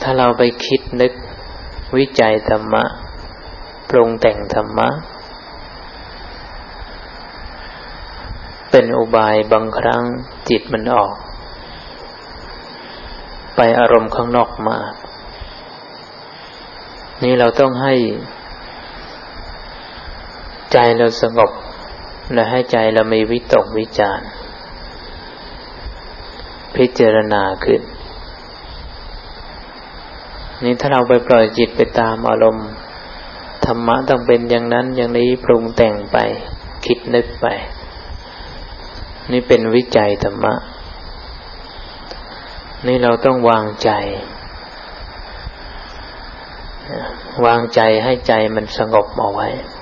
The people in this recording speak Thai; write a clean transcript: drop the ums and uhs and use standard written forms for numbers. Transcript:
ถ้าเราไปคิดนึกวิจัยธรรมะปรุงแต่งธรรมะเป็นอุบายบางครั้งจิตมันออกไปอารมณ์ข้างนอกมากนี่เราต้องให้ใจเราสงบและให้ใจเรามีวิตกวิจารพิจารณาขึ้นนี่ถ้าเราไปปล่อยจิตไปตามอารมณ์ธรรมะต้องเป็นอย่างนั้นอย่างนี้ปรุงแต่งไปคิดนึกไปนี่เป็นวิจัยธรรมะนี่เราต้องวางใจให้ใจมันสงบเอาไว้